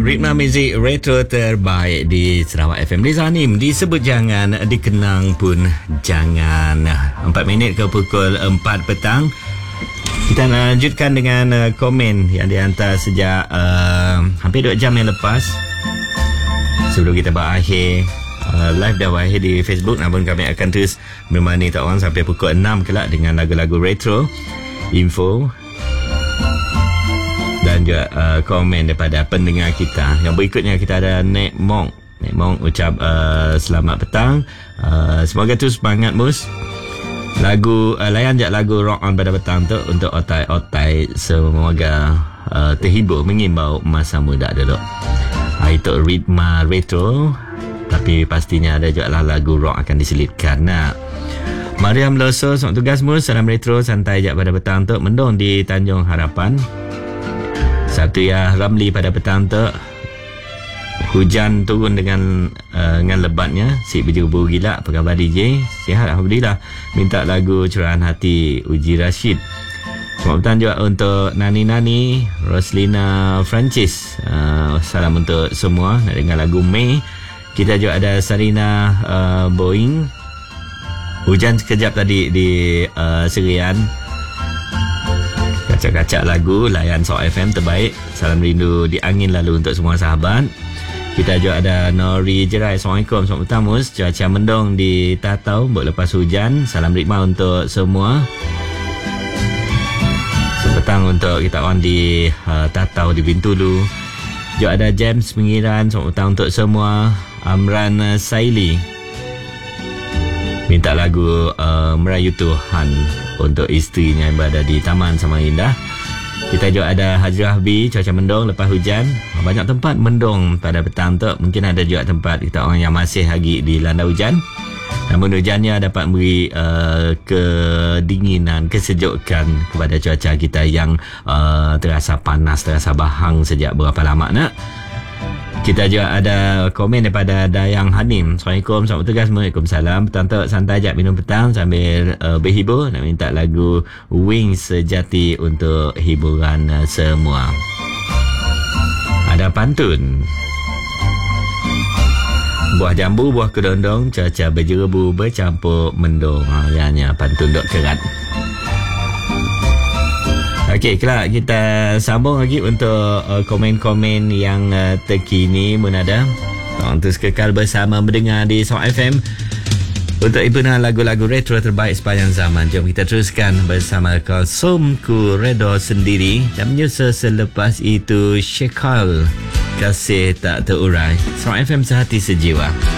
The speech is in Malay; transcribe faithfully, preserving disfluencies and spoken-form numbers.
Ritma muzik retro terbaik di Sarawak F M. Liza Hanim, disebut jangan, dikenang pun jangan. Empat minit ke pukul empat petang. Kita lanjutkan dengan uh, komen yang dihantar sejak uh, hampir dua jam yang lepas. Sebelum kita berakhir uh, live dah berakhir di Facebook, namun kami akan terus menemani tak orang sampai pukul enam kelak dengan lagu-lagu retro, info dan juga uh, komen daripada pendengar kita. Yang berikutnya kita ada Nek Mong. Nek Mong ucap uh, selamat petang. Uh, semoga terus semangat Mus. Lagu uh, layan je lagu Rock On pada petang tu untuk otai-otai, semoga uh, terhibur mengimbau masa muda dulu. Uh, itu ritma retro, tapi pastinya ada juga lah lagu rock akan diselitkan. Nah, Mariam Loso, selamat tugas Mus. Salam retro santai je pada petang tu. Mendung di Tanjung Harapan. Satu ya Ramli pada petang tu. Hujan turun dengan uh, dengan lebatnya. Si berjeru gila. Apa khabar D J? Sihat alhamdulillah. Minta lagu Curahan Hati Uji Rashid. Selamat petang juga untuk Nani-Nani, Roslina Francis. Uh, salam untuk semua. Nak dengar lagu Mei. Kita juga ada Sarina uh, Boeing. Hujan sekejap tadi di uh, Serian. Kacak-kacak lagu layan Sarawak F M terbaik. Salam rindu di angin lalu untuk semua sahabat. Kita juga ada Nori Jerai. Assalamualaikum, selamat petang Mus. Cuaca mendung di Tatau buat lepas hujan. Salam ritma untuk semua. Selamat petang untuk kita orang di uh, Tatau di Bintulu. Juga ada James Mengiran. Selamat petang untuk semua. Amran uh, Saili minta lagu uh, Merayu Tuhan untuk isterinya yang berada di Taman Samarinda. Kita juga ada Hajrah B, cuaca mendung lepas hujan. Banyak tempat mendung pada petang tu. Mungkin ada juga tempat kita orang yang masih lagi dilanda hujan. Namun hujannya dapat memberi uh, kedinginan, kesejukan kepada cuaca kita yang uh, terasa panas, terasa bahang sejak berapa lama nak. Kita juga ada komen daripada Dayang Hanim. Assalamualaikum, selamat tugas. Waalaikumsalam. Petang tu santai ajak minum petang sambil uh, berhibur. Nak minta lagu Wings Sejati untuk hiburan uh, semua. Ada pantun. Buah jambu, buah kedondong, cuaca berjerebu bercampur mendung. Ha, yang pantun dok kerat. Okey, kelak kita sambung lagi untuk uh, komen-komen yang uh, terkini menada. Tolong terus kekal bersama mendengar di Sarawak F M untuk himpunan lagu-lagu retro terbaik sepanjang zaman. Jom kita teruskan bersama Kalsumku Redha Sendiri dan menyusul selepas itu Shekhal Kasih Tak Terurai. Sarawak F M sehati sejiwa.